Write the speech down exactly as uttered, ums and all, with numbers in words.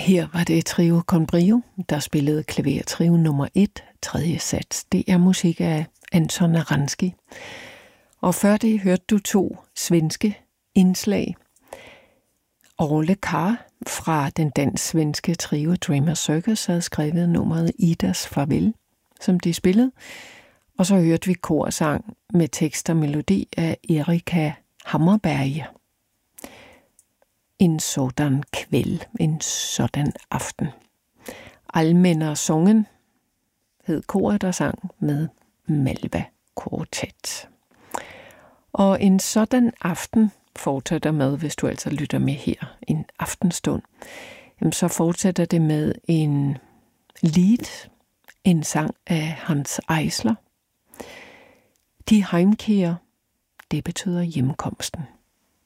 Her var det Trio con Brio, der spillede klavertrio nummer et, tredje sats. Det er musik af Anton Aransky. Og før det hørte du to svenske indslag. Orle Kar fra den dansk-svenske trio Dreamer Circus havde skrevet nummeret Idas Farvel, som de spillede. Og så hørte vi korsang med tekst og melodi af Erika Hammarberg. En sådan kväll, en sådan aften. Allmänna sången hed koret, der sang med Malva Quartet. Og en sådan aften fortsætter med, hvis du altså lytter med her, en aftenstund, jamen så fortsætter det med en lied, en sang af Hans Eisler. Die Heimkehr, det betyder hjemkomsten.